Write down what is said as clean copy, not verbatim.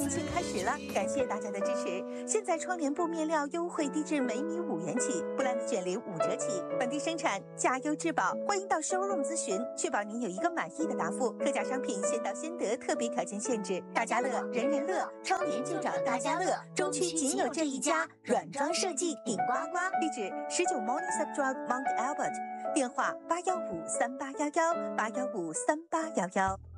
疫情开始了，感谢大家的支持。现在窗帘布面料优惠低至每米5元起，布兰的卷帘5折起，本地生产，价优质保。欢迎到 showroom 咨询，确保您有一个满意的答复。特价商品先到先得，特别条件限制。大家乐，人人乐，窗帘就找大家乐，中区仅有这一家，软装设计顶呱呱。地址19 Morningside Drive Mount Albert，电话8153811，8153811。